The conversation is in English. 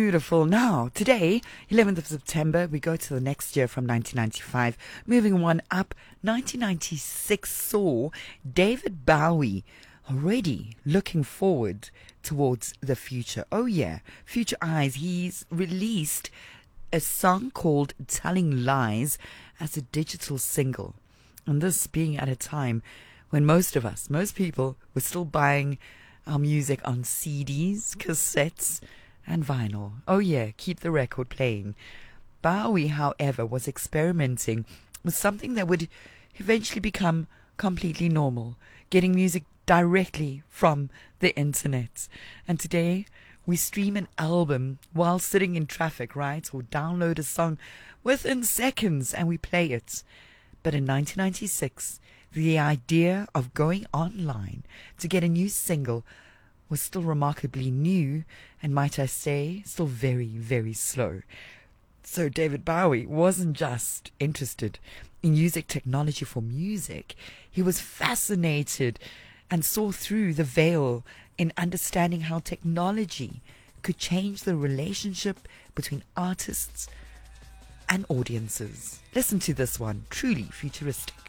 Beautiful. Now, today, 11th of September, we go to the next year from 1995. Moving one up, 1996 saw David Bowie already looking forward towards the future. Oh yeah, Future Eyes. He's released a song called Telling Lies as a digital single. And this being at a time when most people were still buying our music on CDs, cassettes, and vinyl. Oh yeah, keep the record playing. Bowie, however, was experimenting with something that would eventually become completely normal, getting music directly from the internet. And today, we stream an album while sitting in traffic, right? Or download a song within seconds and we play it. But in 1996, the idea of going online to get a new single was still remarkably new and, might I say, still very, very slow. So David Bowie wasn't just interested in using technology for music. He was fascinated and saw through the veil in understanding how technology could change the relationship between artists and audiences. Listen to this one, truly futuristic.